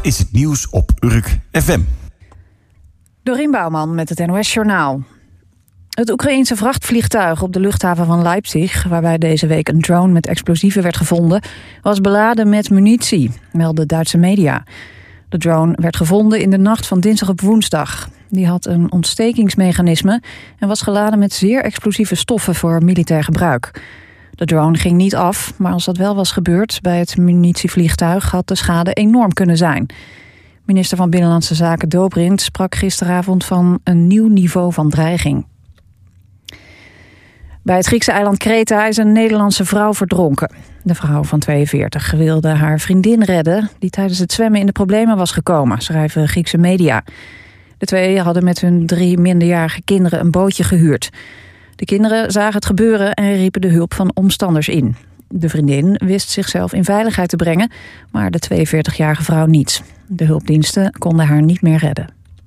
is het nieuws op Urk FM. Dorien Bouwman met het NOS Journaal. Het Oekraïense vrachtvliegtuig op de luchthaven van Leipzig, waarbij deze week een drone met explosieven werd gevonden, was beladen met munitie, melden Duitse media. De drone werd gevonden in de nacht van dinsdag op woensdag. Die had een ontstekingsmechanisme en was geladen met zeer explosieve stoffen voor militair gebruik. De drone ging niet af, maar als dat wel was gebeurd bij het munitievliegtuig had de schade enorm kunnen zijn. Minister van Binnenlandse Zaken Dobrindt sprak gisteravond van een nieuw niveau van dreiging. Bij het Griekse eiland Kreta is een Nederlandse vrouw verdronken. De vrouw van 42 wilde haar vriendin redden, die tijdens het zwemmen in de problemen was gekomen, schrijven Griekse media. De twee hadden met hun 3 minderjarige kinderen een bootje gehuurd. De kinderen zagen het gebeuren en riepen de hulp van omstanders in. De vriendin wist zichzelf in veiligheid te brengen, maar de 42-jarige vrouw niet. De hulpdiensten konden haar niet meer redden.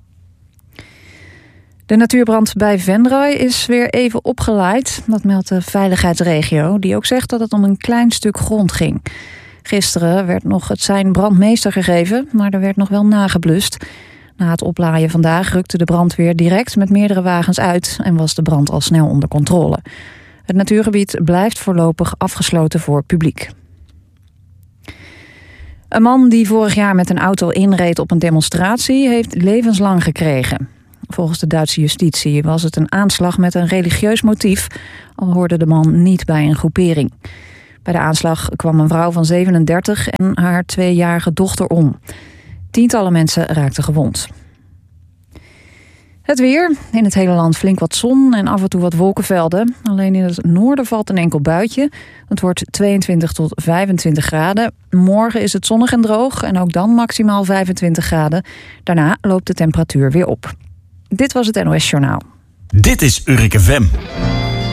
De natuurbrand bij Venray is weer even opgeleid. Dat meldt de veiligheidsregio, die ook zegt dat het om een klein stuk grond ging. Gisteren werd nog het sein brandmeester gegeven, maar er werd nog wel nageblust. Na het oplaaien vandaag rukte de brandweer direct met meerdere wagens uit en was de brand al snel onder controle. Het natuurgebied blijft voorlopig afgesloten voor publiek. Een man die vorig jaar met een auto inreed op een demonstratie heeft levenslang gekregen. Volgens de Duitse justitie was het een aanslag met een religieus motief, al hoorde de man niet bij een groepering. Bij de aanslag kwam een vrouw van 37 en haar 2-jarige dochter om. Tientallen mensen raakten gewond. Het weer. In het hele land flink wat zon en af en toe wat wolkenvelden. Alleen in het noorden valt een enkel buitje. Het wordt 22 tot 25 graden. Morgen is het zonnig en droog en ook dan maximaal 25 graden. Daarna loopt de temperatuur weer op. Dit was het NOS Journaal. Dit is Urk FM.